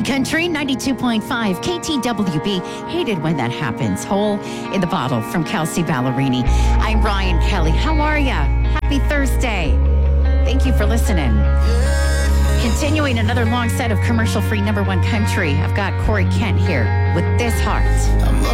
Country 92.5 KTWB. Hated when that happens. Hole in the bottle from Kelsey Ballerini. I'm Ryan Kelly. How are ya? Happy Thursday. Thank you for listening. Continuing another long set of commercial-free number one country. I've got Corey Kent here with This Heart. I'm